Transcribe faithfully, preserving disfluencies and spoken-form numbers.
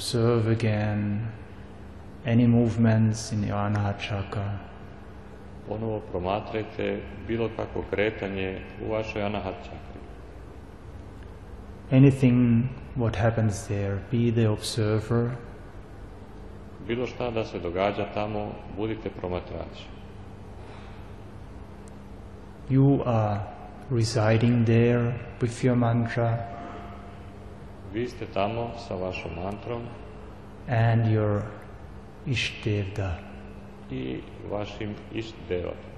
observe again any movements in your Anahat chakra. Ponovo promatrajte bilo kakvo kretanje u vašoj Anahat čakri. Anything what happens there, be the observer. Bilo šta da se događa tamo, budite promatrač. You are residing there with your mantra. Vi ste tamo sa vašom mantrom And your Ishtevda. i vašim Ishtdevom.